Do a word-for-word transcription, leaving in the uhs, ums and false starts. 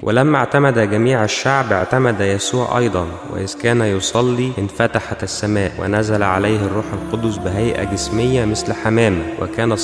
ولما اعتمد جميع الشعب اعتمد يسوع أيضا، وإذ كان يصلي انفتحت السماء ونزل عليه الروح القدس بهيئة جسمية مثل حمامة، وكان